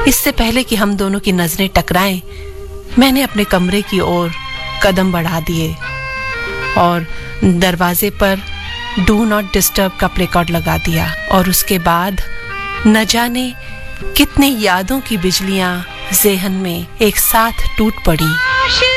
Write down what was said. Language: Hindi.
इससे पहले कि हम दोनों की नजरें टकराएं, मैंने अपने कमरे की ओर कदम बढ़ा दिए और दरवाजे पर डू नॉट डिस्टर्ब का प्लेकार्ड लगा दिया। और उसके बाद न जाने कितनी यादों की बिजलियां ज़ेहन में एक साथ टूट पड़ी।